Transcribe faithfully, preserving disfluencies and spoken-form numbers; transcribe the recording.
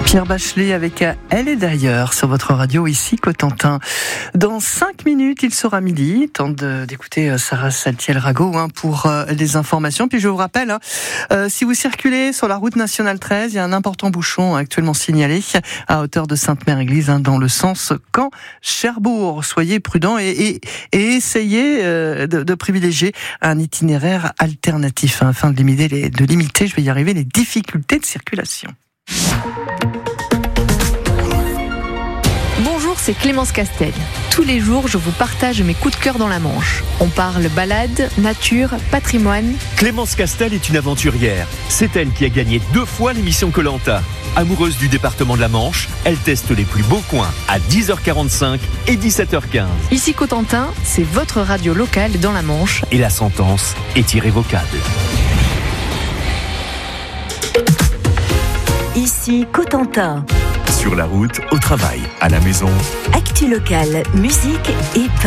Pierre Bachelet avec Elle est d'ailleurs sur votre radio ici Cotentin. Dans cinq minutes, il sera midi. Temps de, d'écouter Sarah Saltiel-Rago hein, pour euh, les informations. Puis je vous rappelle, hein, euh, si vous circulez sur la route nationale treize, il y a un important bouchon actuellement signalé à hauteur de Sainte-Mère-Église hein, dans le sens Caen-Cherbourg. Soyez prudents et, et, et essayez euh, de, de privilégier un itinéraire alternatif hein, afin de limiter, les, de limiter, je vais y arriver, les difficultés de circulation. Bonjour, c'est Clémence Castel. Tous les jours, je vous partage mes coups de cœur dans la Manche. On parle balade, nature, patrimoine. Clémence Castel est une aventurière. C'est elle qui a gagné deux fois l'émission Koh-Lanta. Amoureuse du département de la Manche, elle teste les plus beaux coins à dix heures quarante-cinq et dix-sept heures quinze. Ici Cotentin, c'est votre radio locale dans la Manche. Et la sentence est irrévocable. Ici Cotentin. Sur la route, au travail, à la maison. Actu locale, musique et